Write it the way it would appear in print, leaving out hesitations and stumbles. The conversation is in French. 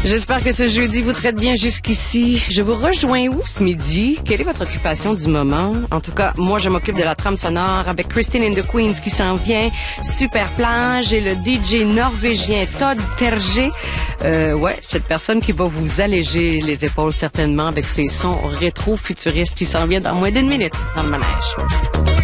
J'espère que ce jeudi vous traite bien jusqu'ici. Je vous rejoins où ce midi? Quelle est votre occupation du moment? En tout cas, moi, je m'occupe de la trame sonore avec Christine and the Queens qui s'en vient. Super plage et le DJ norvégien Todd Terje. Cette personne qui va vous alléger les épaules certainement avec ses sons rétro-futuristes. Il s'en vient dans moins d'une minute dans le manège.